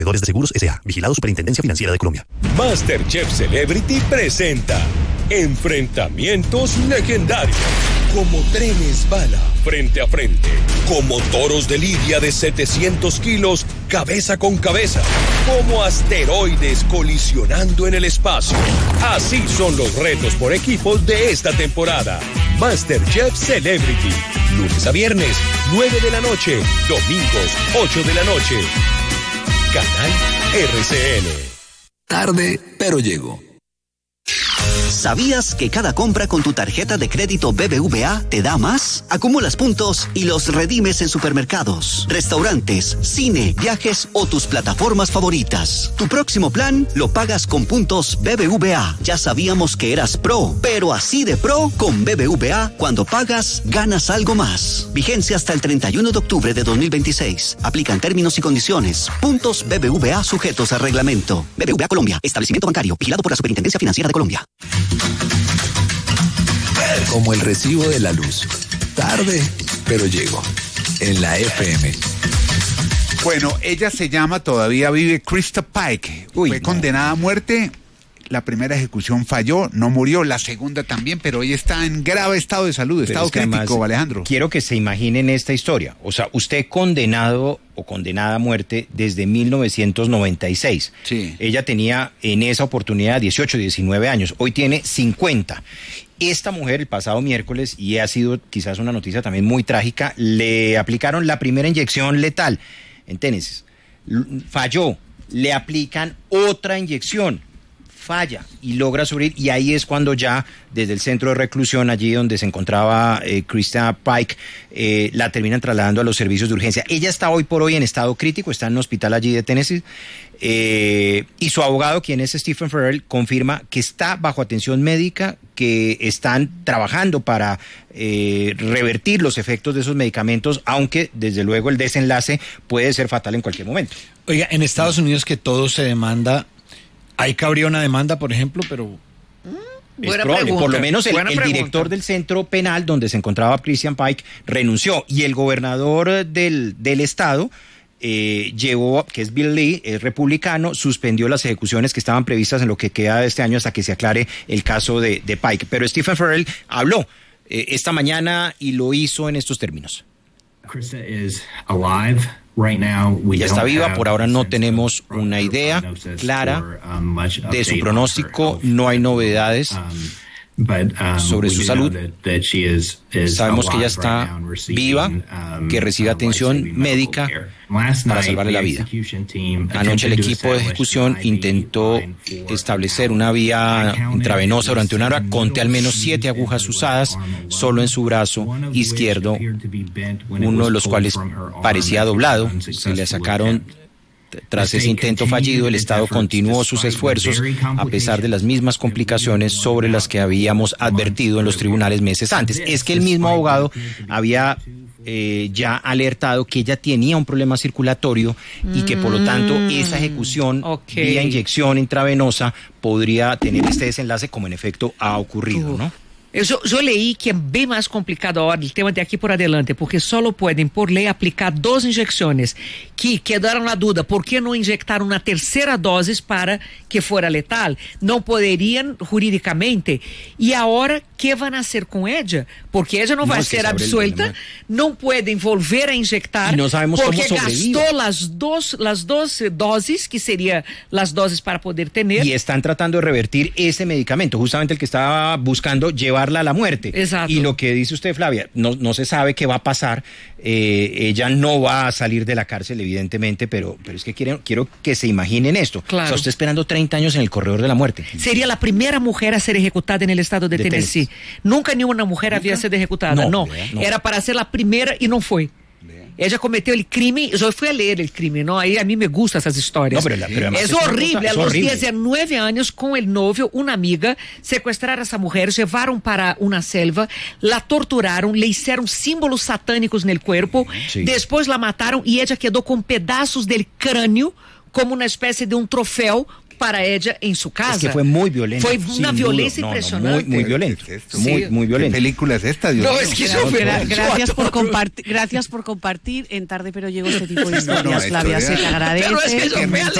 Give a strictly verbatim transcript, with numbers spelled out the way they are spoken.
Vendedores de Seguros S A Vigilado Superintendencia Financiera de Colombia. MasterChef Celebrity presenta enfrentamientos legendarios. Como trenes bala frente a frente. Como toros de lidia de setecientos kilos cabeza con cabeza. Como asteroides colisionando en el espacio. Así son los retos por equipos de esta temporada. MasterChef Celebrity. Lunes a viernes, nueve de la noche. Domingos, ocho de la noche. Canal R C N. Tarde, pero llego. ¿Sabías que cada compra con tu tarjeta de crédito B B V A te da más? Acumulas puntos y los redimes en supermercados, restaurantes, cine, viajes o tus plataformas favoritas. Tu próximo plan lo pagas con puntos B B V A. Ya sabíamos que eras pro, pero así de pro con B B V A, cuando pagas, ganas algo más. Vigencia hasta el treinta y uno de octubre de dos mil veintiséis. Aplican términos y condiciones. Puntos B B V A sujetos a reglamento. B B V A Colombia. Establecimiento bancario. Vigilado por la Superintendencia Financiera de Colombia. Como el recibo de la luz. Tarde, pero llego. En la F M. Bueno, ella se llama, todavía vive, Krista Pike. Uy, Fue no. condenada a muerte. La primera ejecución falló, no murió. La segunda también, pero hoy está en grave estado de salud, pero estado es crítico, además, Alejandro. Quiero que se imaginen esta historia. O sea, usted condenado o condenada a muerte desde mil novecientos noventa y seis. Sí. Ella tenía en esa oportunidad dieciocho, diecinueve años. Hoy tiene cincuenta. Esta mujer, el pasado miércoles, y ha sido quizás una noticia también muy trágica, le aplicaron la primera inyección letal en Tennessee. Falló. Le aplican otra inyección. Falla y logra subir, y ahí es cuando ya desde el centro de reclusión, allí donde se encontraba eh, Krista Pike, eh, la terminan trasladando a los servicios de urgencia. Ella está hoy por hoy en estado crítico, está en un hospital allí de Tennessee, eh, y su abogado, quien es Stephen Farrell, confirma que está bajo atención médica, que están trabajando para eh, revertir los efectos de esos medicamentos, aunque desde luego el desenlace puede ser fatal en cualquier momento. Oiga, en Estados Unidos que todo se demanda, ahí cabría una demanda, por ejemplo, pero... Es probable, por lo menos el, el director del centro penal donde se encontraba Christian Pike renunció, y el gobernador del, del estado eh, llevó, que es Bill Lee, es republicano, suspendió las ejecuciones que estaban previstas en lo que queda de este año hasta que se aclare el caso de, de Pike. Pero Stephen Farrell habló eh, esta mañana y lo hizo en estos términos. Krista is alive. Right now, we ya está viva, por ahora no tenemos una idea clara de su pronóstico, no hay novedades sobre su salud. Sabemos que ella está viva, que recibe atención médica para salvarle la vida. Anoche el equipo de ejecución intentó establecer una vía intravenosa durante una hora. Conté al menos siete agujas usadas solo en su brazo izquierdo, uno de los cuales parecía doblado. Se le sacaron. Tras ese intento fallido, el Estado continuó sus esfuerzos a pesar de las mismas complicaciones sobre las que habíamos advertido en los tribunales meses antes. Es que el mismo abogado había eh, ya alertado que ella tenía un problema circulatorio y que por lo tanto esa ejecución okay. vía inyección intravenosa podría tener este desenlace, como en efecto ha ocurrido, ¿no? Eu, eu leí que é bem mais complicado a hora, o tema de aqui por adelante, porque só podem, por lei, aplicar duas injeções que quedaram na dúvida, por que não injectaram uma terceira dose para que fora letal? Não poderiam, juridicamente, e a hora que vai nascer com ella, porque ella não vai no, ser absuelta, não pode volver a injectar, porque gastou as duas las dos doses, que seria as doses para poder ter. E estão tratando de revertir esse medicamento, justamente el que estava buscando llevar a la muerte. Exacto. Y lo que dice usted, Flavia, no, no se sabe qué va a pasar. Eh, ella no va a salir de la cárcel, evidentemente, pero, pero es que quiero, quiero que se imaginen esto. Claro. O sea, usted esperando treinta años en el corredor de la muerte. Sería la primera mujer a ser ejecutada en el estado de, de Tennessee. Tennessee. Nunca ninguna mujer ¿Nunca? había sido ejecutada. No, no. Vea, no. Era para ser la primera y no fue. Ella cometió el crimen, yo fui a leer el crimen, ¿no? Ahí a mí me gustan esas historias. No, pero, pero es, es horrible, cosa, a los diecinueve años, con el novio, una amiga, secuestraron a esa mujer, llevaron para una selva, la torturaron, le hicieron símbolos satánicos en el cuerpo, sí. después la mataron y ella quedó con pedazos del cráneo como una especie de un trofeo para ella en su casa. Es que fue muy violento. Fue una violencia no, impresionante. No, muy, muy violento. ¿Qué es esto? Muy, Sí. muy violento. ¿Qué película es esta, Dios No, mío? es que Gra- eso fue gra- mucho gracias a por todos. compartir, gracias por compartir. En Tarde pero llegó este tipo de No, no, historias, la Flavia, historia- se te agradece. Pero es que eso fue